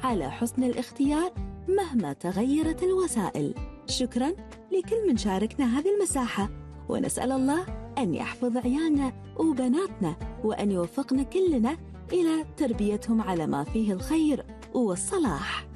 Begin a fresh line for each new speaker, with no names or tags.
على حسن الاختيار مهما تغيرت الوسائل. شكرا لكل من شاركنا هذه المساحة، ونسأل الله أن يحفظ عيالنا وبناتنا، وأن يوفقنا كلنا إلى تربيتهم على ما فيه الخير والصلاح.